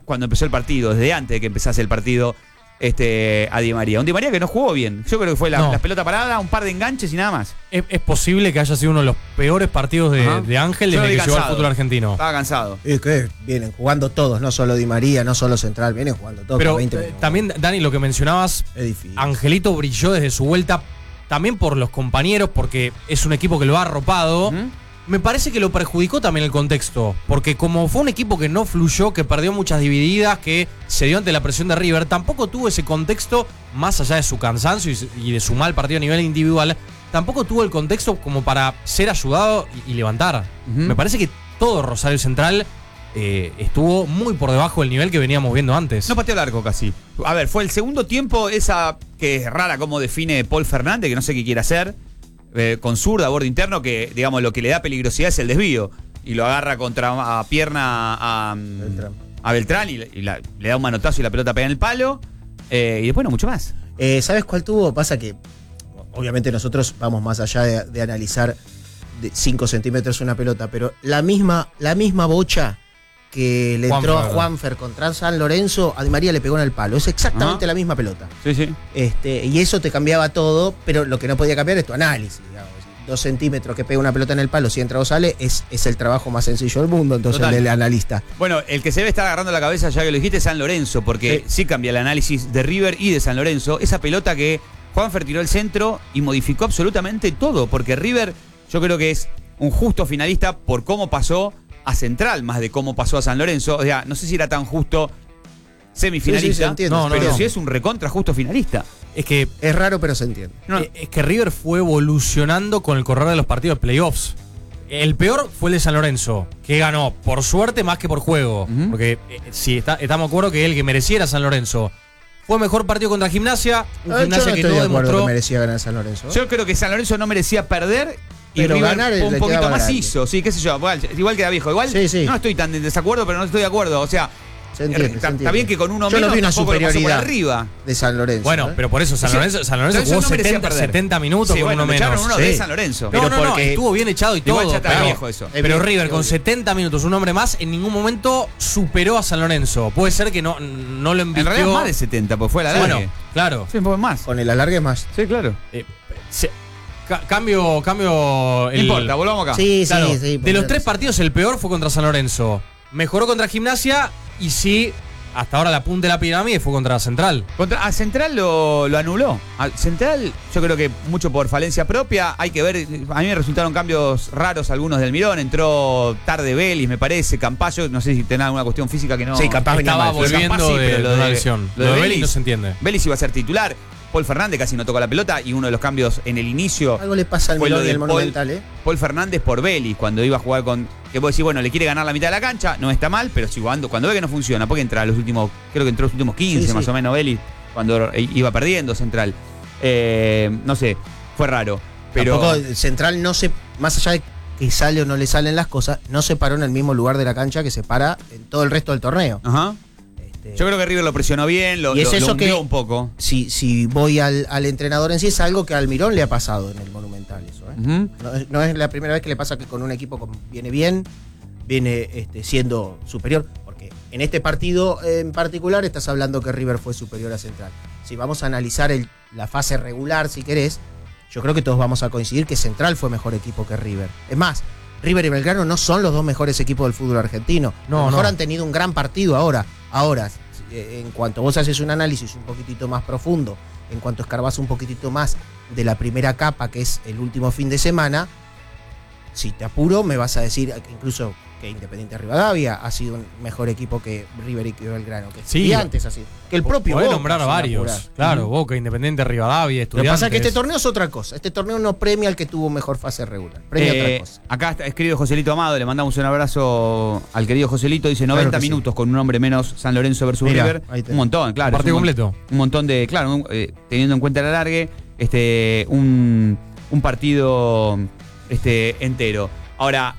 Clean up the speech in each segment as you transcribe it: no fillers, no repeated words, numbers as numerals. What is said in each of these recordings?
cuando empezó el partido, desde antes de que empezase el partido, a Di María. Un Di María que no jugó bien. Yo creo que fue la pelota parada, un par de enganches y nada más. Es posible que haya sido uno de los peores partidos de Ángel desde que llegó al fútbol argentino. Estaba cansado. Es que vienen jugando todos, no solo Di María, no solo Central, vienen jugando todos. Pero 20 minutos. también, Dani, lo que mencionabas, Es difícil. Angelito brilló desde su vuelta, también por los compañeros, porque es un equipo que lo ha arropado. Me parece que lo perjudicó también el contexto, porque como fue un equipo que no fluyó, que perdió muchas divididas, que se dio ante la presión de River, tampoco tuvo ese contexto, más allá de su cansancio y de su mal partido a nivel individual, tampoco tuvo el contexto como para ser ayudado y levantar. Me parece que todo Rosario Central estuvo muy por debajo del nivel que veníamos viendo antes. No pateó el arco casi. A ver, fue el segundo tiempo, esa que es rara como define Paul Fernández, que no sé qué quiere hacer. Con zurda, borde interno, que digamos lo que le da peligrosidad es el desvío. Y lo agarra contra pierna a Beltrán y le da un manotazo y la pelota pega en el palo. Y después no mucho más. ¿Sabes cuál tuvo? Pasa que obviamente nosotros vamos más allá de analizar de 5 centímetros una pelota, pero la misma bocha que le entró a Juanfer contra San Lorenzo, a Di María le pegó en el palo. Es exactamente la misma pelota. Sí. Y eso te cambiaba todo, pero lo que no podía cambiar es tu análisis. Digamos. 2 centímetros que pega una pelota en el palo, si entra o sale, es el trabajo más sencillo del mundo, entonces el del analista. Bueno, el que se debe estar agarrando la cabeza, ya que lo dijiste, es San Lorenzo, porque sí cambia el análisis de River y de San Lorenzo. Esa pelota que Juanfer tiró el centro y modificó absolutamente todo, porque River yo creo que es un justo finalista por cómo pasó a Central, más de cómo pasó a San Lorenzo. O sea, no sé si era tan justo semifinalista, pero sí es un recontra justo finalista. Es que es raro, pero se entiende. Es que River fue evolucionando con el correr de los partidos de playoffs. El peor fue el de San Lorenzo, que ganó por suerte más que por juego. Porque sí, estamos de acuerdo que el que mereciera San Lorenzo. Fue mejor partido contra Gimnasia, un Gimnasia que no demostró que merecía ganar San Lorenzo. Yo creo que San Lorenzo no merecía perder. Y pero River ganar un poquito más grande. hizo, sí, qué sé yo, igual queda viejo. Igual no estoy tan en desacuerdo, pero no estoy de acuerdo. O sea, está bien que con uno yo menos no vi una superioridad arriba de San Lorenzo. Bueno, pero por eso San Lorenzo jugó 70 minutos con uno menos. Uno de San Lorenzo. Pero porque estuvo bien echado y todo. Igual ya está viejo eso. Pero River con 70 minutos, un hombre más, en ningún momento superó a San Lorenzo. Puede ser que no lo envió. En realidad más de 70, pues fue el alargue. Bueno, claro. Sí, un poco más. Con el alargue más. Sí, claro. Cambio. No importa, volvamos acá. Sí. De los 3 partidos, el peor fue contra San Lorenzo. Mejoró contra Gimnasia y sí, hasta ahora la punta de la pirámide fue contra Central. A Central lo anuló. A Central, yo creo que mucho por falencia propia. Hay que ver. A mí me resultaron cambios raros algunos del Mirón. Entró tarde Vélez, me parece. Campayo, no sé si tenía alguna cuestión física que no. Sí, capaz estaba volviendo de la lesión. Lo de Vélez no se entiende. Vélez iba a ser titular. Paul Fernández casi no tocó la pelota y uno de los cambios en el inicio. Algo le pasa al fue lo del Monumental, Paul Fernández por Vélez, cuando iba a jugar con. Que vos decís, bueno, le quiere ganar la mitad de la cancha, no está mal, pero si cuando ve que no funciona, porque entra a los últimos, creo que entró los últimos 15 más o menos Vélez, cuando iba perdiendo Central. No sé, fue raro. Pero tampoco Central no se, más allá de que sale o no le salen las cosas, no se paró en el mismo lugar de la cancha que se para en todo el resto del torneo. Ajá. Yo creo que River lo presionó bien, lo hundió un poco. Si voy al entrenador en sí, es algo que a Almirón le ha pasado en el Monumental. Eso, no es la primera vez que le pasa que con un equipo viene bien, viene siendo superior. Porque en este partido en particular estás hablando que River fue superior a Central. Si vamos a analizar la fase regular, si querés, yo creo que todos vamos a coincidir que Central fue mejor equipo que River. Es más, River y Belgrano no son los 2 mejores equipos del fútbol argentino. A lo mejor han tenido un gran partido ahora. Ahora, en cuanto vos haces un análisis un poquitito más profundo, en cuanto escarbás un poquitito más de la primera capa, que es el último fin de semana, si te apuro, me vas a decir que incluso que Independiente Rivadavia ha sido un mejor equipo que River y que Belgrano. Que Estudiantes ha sido. Que el propio Boca. nombrar a varios. Claro, Boca, Independiente Rivadavia, Estudiantes. Lo que pasa es que este torneo es otra cosa. Este torneo no premia al que tuvo mejor fase regular. Premia otra cosa. Acá escribe Joselito Amado, le mandamos un abrazo al querido Joselito. Dice 90 minutos con un hombre menos San Lorenzo versus River. Un montón, claro. Partido completo. Un montón de, claro, teniendo en cuenta el alargue, un partido entero. Ahora,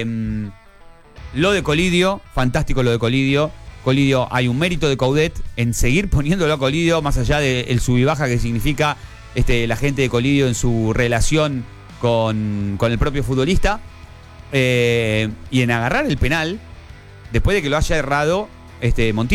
lo de Colidio, fantástico lo de Colidio. Colidio, hay un mérito de Coudet en seguir poniéndolo a Colidio, más allá del sub y baja que significa la gente de Colidio en su relación con el propio futbolista. Y en agarrar el penal, después de que lo haya errado Montiel.